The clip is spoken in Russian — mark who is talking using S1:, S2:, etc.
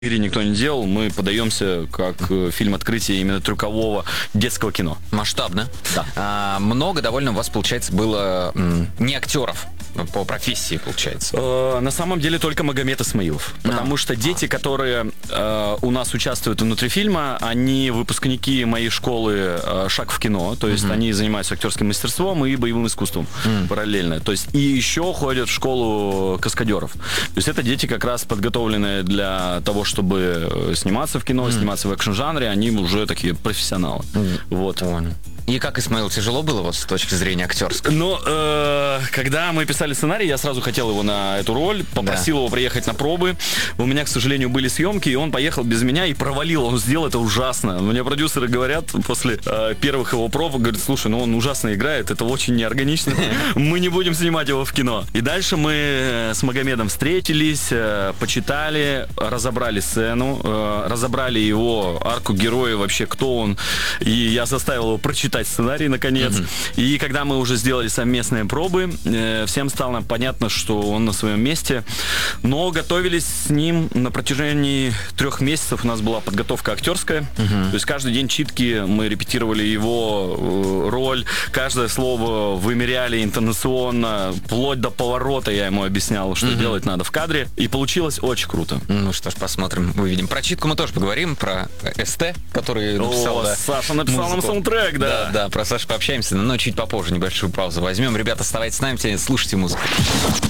S1: мире никто не делал. Мы подаемся как фильм открытия именно трюкового детского кино.
S2: Масштабно.
S1: Да.
S2: Много довольно у вас, получается, было не актеров по профессии, получается.
S1: На самом деле только Магомед Исмаилов. Потому что дети, которые у нас участвуют внутри фильма, они выпускники моей школы «Шаг в кино». То есть они занимаются актерским мастерством и боевым искусством параллельно. То есть и еще ходят в школу каскадеров. То есть это дети как раз подготовленные для того, чтобы сниматься в кино, сниматься в экшн-жанре. Они уже такие профессионалы. Вот.
S2: И как, Исмаил, тяжело было вот с точки зрения актерской?
S1: Ну, когда мы писали сценарий, я сразу хотел его на эту роль, попросил его приехать на пробы. У меня, к сожалению, были съемки, и он поехал без меня и провалил. Он сделал это ужасно. Мне продюсеры говорят после первых его проб, говорят, слушай, ну он ужасно играет, это очень неорганично. Мы не будем снимать его в кино. И дальше мы с Магомедом встретились, почитали, разобрали сцену, разобрали его арку героя, вообще кто он. И я заставил его прочитать сценарий, наконец. И когда мы уже сделали совместные пробы, всем стало понятно, что он на своем месте. Но готовились с ним на протяжении 3 месяцев. У нас была подготовка актерская. То есть каждый день читки, мы репетировали его роль. Каждое слово вымеряли интонационно. Вплоть до поворота я ему объяснял, что делать надо в кадре. И получилось очень круто.
S2: Ну что ж, посмотрим, увидим. Про читку мы тоже поговорим, про СТ, который написал,
S1: Саша написал нам саундтрек, да.
S2: Да, про Сашу пообщаемся, но чуть попозже небольшую паузу возьмем. Ребята, оставайтесь с нами, слушайте музыку.